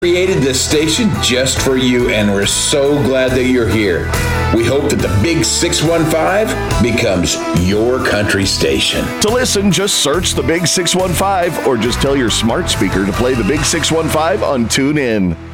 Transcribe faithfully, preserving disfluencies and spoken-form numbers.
Created this station just for you, and we're so glad that you're here. We hope that the Big six one five becomes your country station. To listen, just search the Big six one five or just tell your smart speaker to play the Big six one five on TuneIn.